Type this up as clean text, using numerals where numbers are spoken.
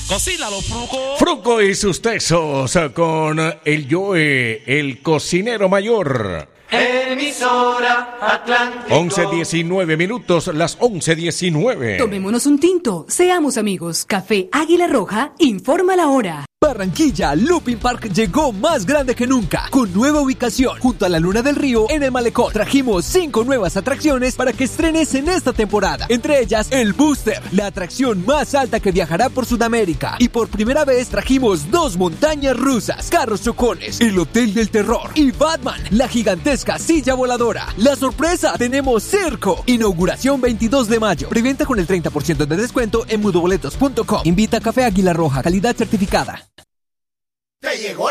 Cocínalo, Fruco. Fruco y sus tesos con el Joe, el cocinero mayor. Emisora Atlántico. 11:19 minutos, las 11:19. Tomémonos un tinto, seamos amigos. Café Águila Roja informa la hora. Barranquilla, Looping Park llegó más grande que nunca, con nueva ubicación, junto a la Luna del Río en el Malecón. Trajimos 5 nuevas atracciones para que estrenes en esta temporada. Entre ellas, el Booster, la atracción más alta que viajará por Sudamérica. Y por primera vez trajimos 2 montañas rusas, carros chocones, el Hotel del Terror y Batman, la gigantesca silla voladora. La sorpresa, tenemos circo. Inauguración 22 de mayo. Preventa con el 30% de descuento en mudoboletos.com. Invita a Café Águila Roja, calidad certificada. Te llegó